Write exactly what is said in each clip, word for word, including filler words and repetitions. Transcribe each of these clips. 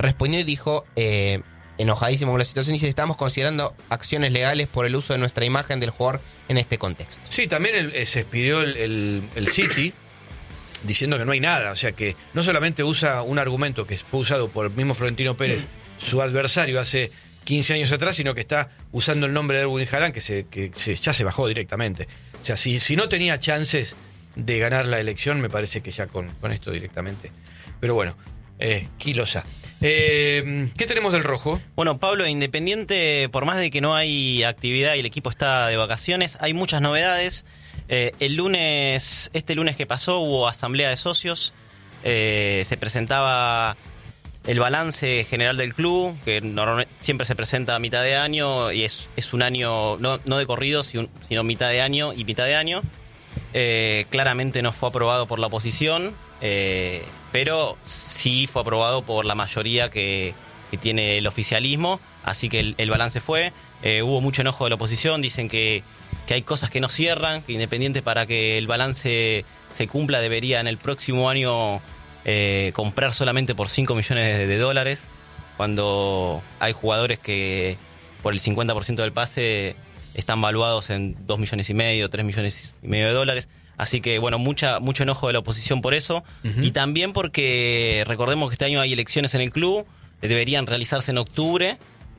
respondió y dijo, eh, enojadísimo con la situación, y dice, estamos considerando acciones legales por el uso de nuestra imagen del jugador en este contexto. Sí, también el, eh, se expidió el, el, el City diciendo que no hay nada, o sea que no solamente usa un argumento que fue usado por el mismo Florentino Pérez, su adversario hace quince años atrás, sino que está usando el nombre de Erwin Haaland, que, se, que se, ya se bajó directamente. O sea, si, si no tenía chances de ganar la elección, me parece que ya con, con esto directamente. Pero bueno, eh, Quilosa. Eh, ¿Qué tenemos del rojo? Bueno, Pablo, Independiente, por más de que no hay actividad y el equipo está de vacaciones, hay muchas novedades. Eh, el lunes, este lunes que pasó, hubo asamblea de socios. Eh, se presentaba el balance general del club, que normalmente siempre se presenta a mitad de año y es, es un año, no, no de corrido, sino, sino mitad de año y mitad de año. Eh, claramente no fue aprobado por la oposición, eh, pero sí fue aprobado por la mayoría que, que tiene el oficialismo, así que el, el balance fue. Eh, hubo mucho enojo de la oposición, dicen que, que hay cosas que no cierran, que Independiente, para que el balance se cumpla, debería en el próximo año eh, comprar solamente por cinco millones de, de dólares, cuando hay jugadores que por el cincuenta por ciento del pase están valuados en dos millones y medio, tres millones y medio de dólares. Así que, bueno, mucha mucho enojo de la oposición por eso. Uh-huh. Y también porque recordemos que este año hay elecciones en el club, deberían realizarse en octubre.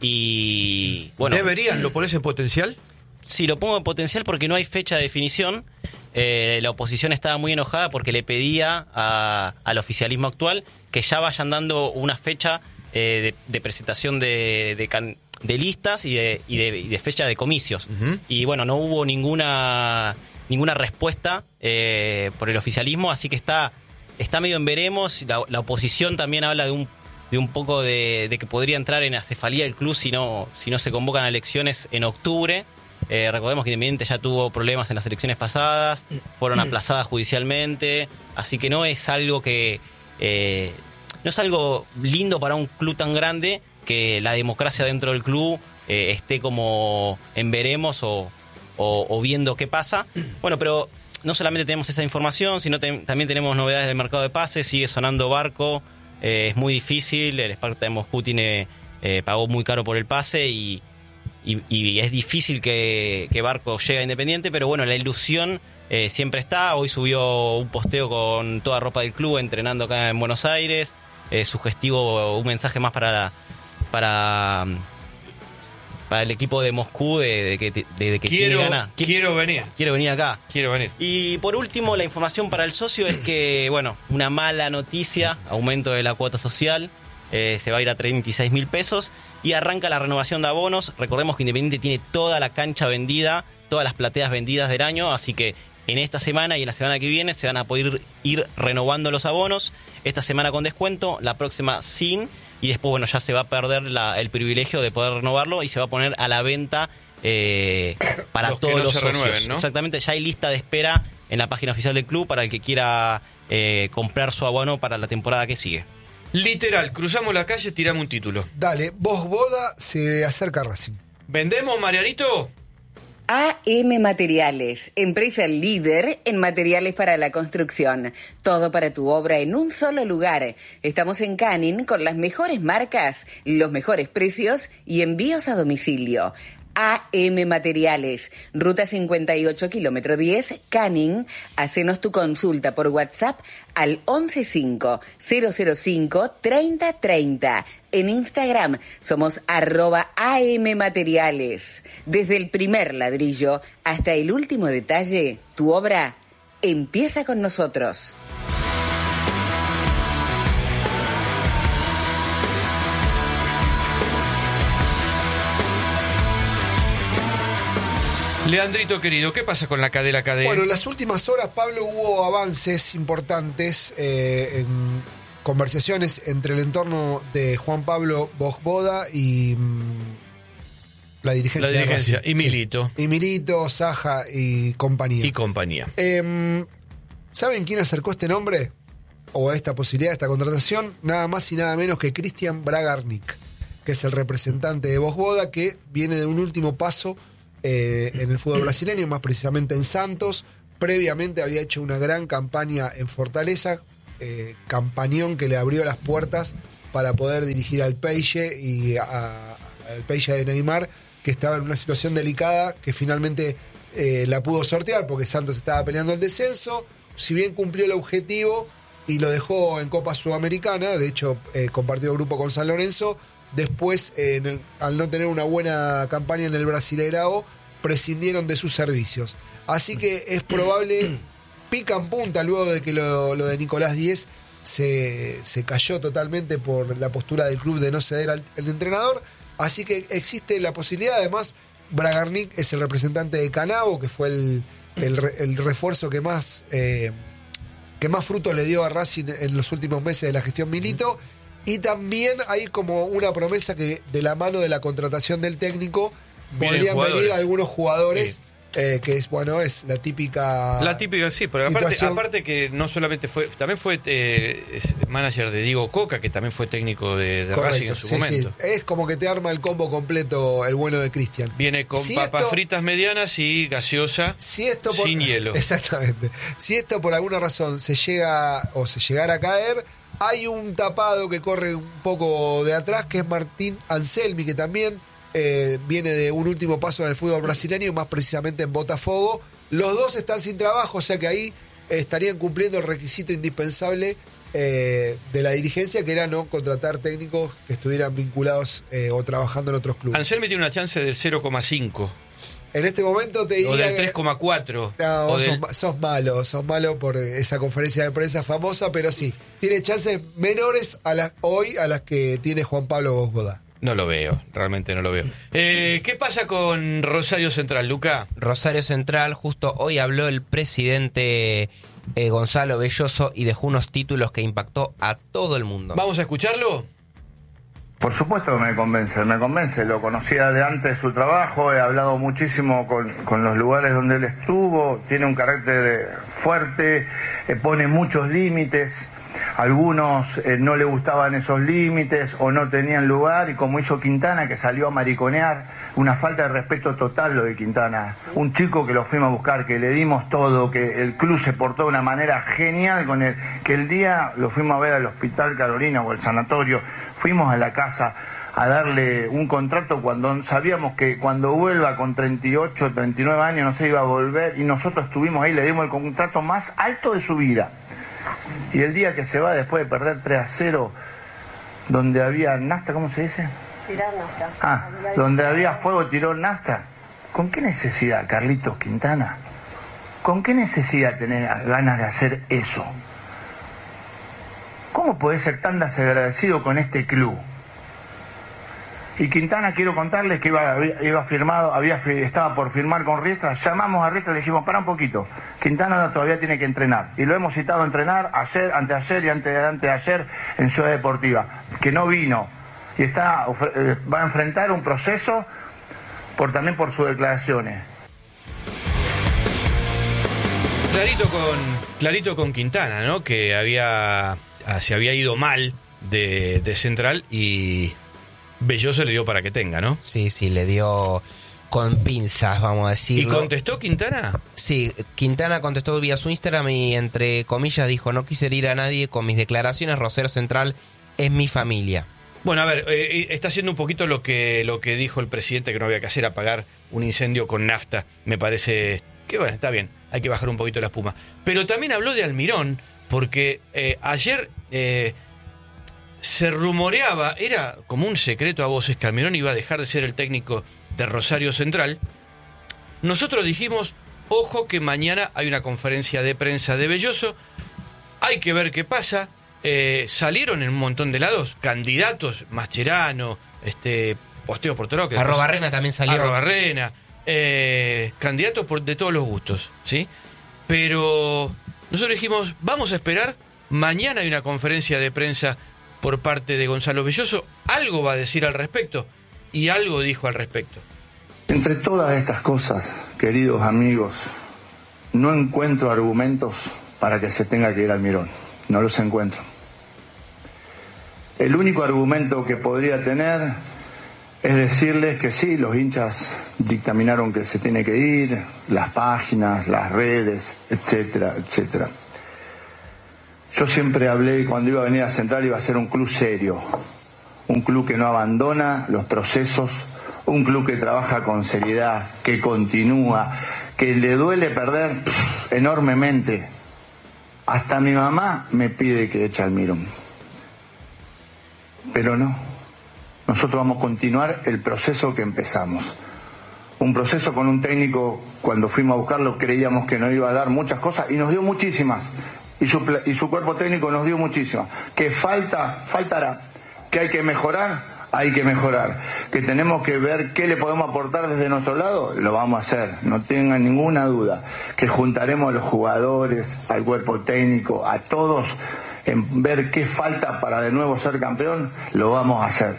Y bueno, ¿deberían? ¿Lo pones en potencial? Sí, lo pongo en potencial porque no hay fecha de definición. Eh, la oposición estaba muy enojada porque le pedía a, al oficialismo actual que ya vayan dando una fecha eh, de, de presentación de, de, can, de listas y de, y, de, y de fecha de comicios. Uh-huh. Y bueno, no hubo ninguna ninguna respuesta eh, por el oficialismo, así que está, está medio en veremos. La, la oposición también habla de un de un poco de, de que podría entrar en acefalía el club si no, si no se convocan elecciones en octubre. Eh, recordemos que Independiente ya tuvo problemas en las elecciones pasadas, fueron aplazadas judicialmente, así que no es algo que eh, no es algo lindo para un club tan grande que la democracia dentro del club eh, esté como en veremos o, o, o viendo qué pasa. Bueno, pero no solamente tenemos esa información, sino te, también tenemos novedades del mercado de pases. Sigue sonando Barco, eh, es muy difícil, el Sparta de Moscú tiene, eh, pagó muy caro por el pase y Y, y es difícil que, que Barco llegue a Independiente, pero bueno, la ilusión eh, siempre está. Hoy subió un posteo con toda ropa del club entrenando acá en Buenos Aires, eh, sugestivo, un mensaje más para la, para para el equipo de Moscú de, de que, de, de que quiero, quiere ganar. Quiero venir. Quiero venir acá. Quiero venir. Y por último, la información para el socio es que, bueno, una mala noticia, aumento de la cuota social. Eh, se va a ir a treinta y seis mil pesos y arranca la renovación de abonos. Recordemos que Independiente tiene toda la cancha vendida, todas las plateas vendidas del año, así que en esta semana y en la semana que viene se van a poder ir renovando los abonos. Esta semana con descuento, la próxima sin, y después bueno ya se va a perder la, el privilegio de poder renovarlo y se va a poner a la venta eh, para los todos no los socios. Renueven, ¿no? Exactamente, ya hay lista de espera en la página oficial del club para el que quiera eh, comprar su abono para la temporada que sigue. Literal, cruzamos la calle, tiramos un título. Dale, Vos Boda se acerca a Racing. ¿Vendemos, Marianito? A M Materiales, empresa líder en materiales para la construcción. Todo para tu obra en un solo lugar. Estamos en Canning con las mejores marcas, los mejores precios y envíos a domicilio. A M Materiales, ruta cincuenta y ocho, kilómetro diez, Canning. Hacenos tu consulta por WhatsApp al once cinco cero cero cinco treinta treinta. En Instagram somos arroba A M Materiales. Desde el primer ladrillo hasta el último detalle, tu obra empieza con nosotros. Leandrito querido, ¿qué pasa con la cadena cadena? Bueno, en las últimas horas, Pablo, hubo avances importantes eh, en conversaciones entre el entorno de Juan Pablo Vosboda y mmm, la dirigencia. La dirigencia, y Milito. Sí. Y Milito, Saja y compañía. Y compañía. Eh, ¿Saben quién acercó este nombre? O esta posibilidad, esta contratación, nada más y nada menos que Cristian Bragarnik, que es el representante de Vosboda, que viene de un último paso Eh, en el fútbol brasileño, más precisamente en Santos. Previamente había hecho una gran campaña en Fortaleza, eh, campañón que le abrió las puertas para poder dirigir al Peixe y a, al Peixe de Neymar, que estaba en una situación delicada, que finalmente eh, la pudo sortear porque Santos estaba peleando el descenso. Si bien cumplió el objetivo y lo dejó en Copa Sudamericana, de hecho eh, compartió grupo con San Lorenzo, después eh, en el, al no tener una buena campaña en el Brasileirao, prescindieron de sus servicios. Así que es probable, pica en punta luego de que lo, lo de Nicolás Díez se, se cayó totalmente por la postura del club de no ceder al, al entrenador. Así que existe la posibilidad. Además, Bragarnik es el representante de Canabo, que fue el, el, el refuerzo que más, eh, que más fruto le dio a Racing en los últimos meses de la gestión Milito. Y también hay como una promesa que de la mano de la contratación del técnico podrían venir algunos jugadores. Sí. Eh, que es, bueno, es la típica La típica, sí, pero aparte, aparte que no solamente fue, también fue eh, manager de Diego Coca, que también fue técnico de, de Racing en su sí, momento. Sí. Es como que te arma el combo completo el bueno de Cristian. Viene con si papas esto, fritas medianas y gaseosa si esto por, sin hielo. Exactamente. Si esto por alguna razón se llega o se llegara a caer, hay un tapado que corre un poco de atrás, que es Martín Anselmi, que también Eh, viene de un último paso en el fútbol brasileño, más precisamente en Botafogo. Los dos están sin trabajo, o sea que ahí eh, estarían cumpliendo el requisito indispensable eh, de la dirigencia, que era no contratar técnicos que estuvieran vinculados eh, o trabajando en otros clubes. Anselmi tiene una chance del cero coma cinco. En este momento te diría... O del tres coma cuatro. No, o sos, del... sos malo, sos malo por esa conferencia de prensa famosa, pero sí, tiene chances menores a las, hoy a las que tiene Juan Pablo Bosboda. No lo veo, realmente no lo veo. Eh, ¿Qué pasa con Rosario Central, Luca? Rosario Central, justo hoy habló el presidente eh, Gonzalo Belloso y dejó unos títulos que impactó a todo el mundo. ¿Vamos a escucharlo? Por supuesto que me convence, me convence. Lo conocía de antes su trabajo, he hablado muchísimo con, con los lugares donde él estuvo, tiene un carácter fuerte, eh, pone muchos límites. Algunos eh, no le gustaban esos límites o no tenían lugar, y como hizo Quintana, que salió a mariconear, una falta de respeto total lo de Quintana. Un chico que lo fuimos a buscar, que le dimos todo, que el club se portó de una manera genial con él, que el día lo fuimos a ver al Hospital Carolina o al sanatorio, fuimos a la casa a darle un contrato cuando sabíamos que cuando vuelva con treinta y ocho, treinta y nueve años no se iba a volver, y nosotros estuvimos ahí, le dimos el contrato más alto de su vida. Y el día que se va, después de perder tres a cero, donde había nafta, ¿cómo se dice? Tirar nafta. Ah, donde había fuego, tiró nafta. ¿Con qué necesidad, Carlitos Quintana? ¿Con qué necesidad tener ganas de hacer eso? ¿Cómo podés ser tan desagradecido con este club? Y Quintana, quiero contarles que iba, iba firmado, había estaba por firmar con Riestra. Llamamos a Riestra y le dijimos, para un poquito, Quintana todavía tiene que entrenar. Y lo hemos citado a entrenar ayer, anteayer y ante, anteayer en Ciudad Deportiva, que no vino. Y está va a enfrentar un proceso por también por sus declaraciones. Clarito con, clarito con Quintana, ¿no? Que había se había ido mal de, de Central y Belloso le dio para que tenga, ¿no? Sí, sí, le dio con pinzas, vamos a decirlo. ¿Y contestó Quintana? Sí, Quintana contestó vía su Instagram y entre comillas dijo: no quise herir a nadie con mis declaraciones, Rosario Central es mi familia. Bueno, a ver, eh, está haciendo un poquito lo que, lo que dijo el presidente, que no había que hacer, apagar un incendio con nafta. Me parece que, bueno, está bien, hay que bajar un poquito la espuma. Pero también habló de Almirón, porque eh, ayer... Eh, se rumoreaba, era como un secreto a voces, que Almirón iba a dejar de ser el técnico de Rosario Central. Nosotros dijimos, ojo que mañana hay una conferencia de prensa de Belloso, hay que ver qué pasa. Eh, salieron en un montón de lados candidatos, Mascherano, este, Posteo por Toro, que Arrobarrena también salió. Arrobarrena, eh, candidatos por, de todos los gustos, ¿sí? Pero nosotros dijimos, vamos a esperar, mañana hay una conferencia de prensa por parte de Gonzalo Belloso, algo va a decir al respecto, y algo dijo al respecto. Entre todas estas cosas, queridos amigos, no encuentro argumentos para que se tenga que ir Almirón, no los encuentro. El único argumento que podría tener es decirles que sí, los hinchas dictaminaron que se tiene que ir, las páginas, las redes, etcétera, etcétera. Yo siempre hablé cuando iba a venir a Central iba a ser un club serio, un club que no abandona los procesos, un club que trabaja con seriedad, que continúa, que le duele perder pff, enormemente. Hasta mi mamá me pide que eche al Mirón. Pero no. Nosotros vamos a continuar el proceso que empezamos. Un proceso con un técnico, cuando fuimos a buscarlo, creíamos que nos iba a dar muchas cosas y nos dio muchísimas. Y su, y su cuerpo técnico nos dio muchísimas. Que falta, faltará. Que hay que mejorar, hay que mejorar. Que tenemos que ver qué le podemos aportar desde nuestro lado, lo vamos a hacer. No tengan ninguna duda. Que juntaremos a los jugadores, al cuerpo técnico, a todos, en ver qué falta para de nuevo ser campeón, lo vamos a hacer.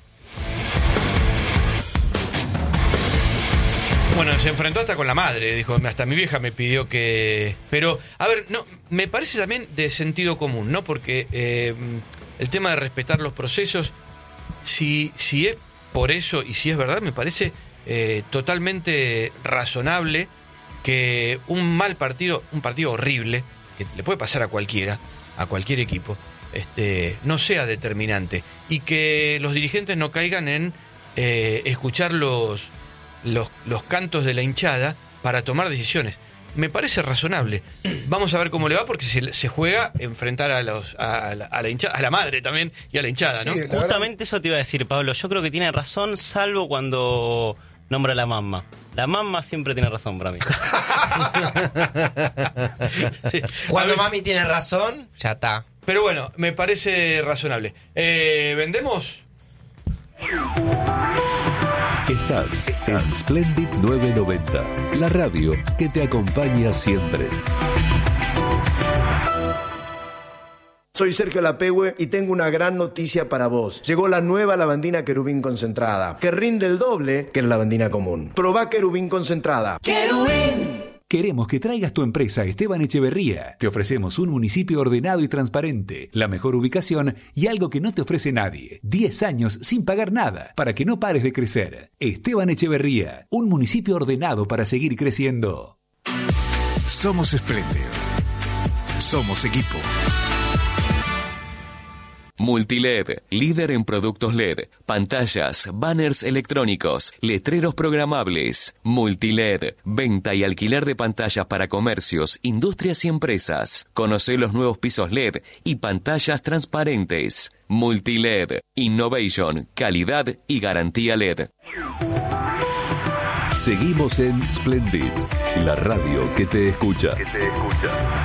Bueno, se enfrentó hasta con la madre, dijo, hasta mi vieja me pidió que... Pero, a ver, no, me parece también de sentido común, ¿no? Porque eh, el tema de respetar los procesos, si, si es por eso y si es verdad, me parece eh, totalmente razonable que un mal partido, un partido horrible, que le puede pasar a cualquiera, a cualquier equipo, este, no sea determinante y que los dirigentes no caigan en eh, escuchar los... Los, los cantos de la hinchada para tomar decisiones. Me parece razonable. Vamos a ver cómo le va porque se, se juega enfrentar a los a, la, a la hinchada, a la madre también y a la hinchada, ¿no? Sí, la Justamente eso te iba a decir, Pablo. Yo creo que tiene razón, salvo cuando nombra a la mamá. La mamá siempre tiene razón para mí. Sí. Cuando A ver, mami tiene razón, ya está. pero bueno, me parece razonable. Eh, ¿Vendemos? Estás en Splendid novecientos noventa, la radio que te acompaña siempre. Soy Sergio Lapehue y tengo una gran noticia para vos. Llegó la nueva lavandina Querubín concentrada, que rinde el doble que la lavandina común. Probá Querubín concentrada. ¡Querubín! Queremos que traigas tu empresa a Esteban Echeverría. Te ofrecemos un municipio ordenado y transparente, la mejor ubicación y algo que no te ofrece nadie. diez años sin pagar nada, para que no pares de crecer. Esteban Echeverría, un municipio ordenado para seguir creciendo. Somos Splendid. Somos equipo. Multiled, líder en productos L E D, pantallas, banners electrónicos, letreros programables. Multiled, venta y alquiler de pantallas para comercios, industrias y empresas. Conoce los nuevos pisos L E D y pantallas transparentes. Multiled, innovation, calidad y garantía L E D. Seguimos en Splendid, la radio que te escucha. Que te escucha.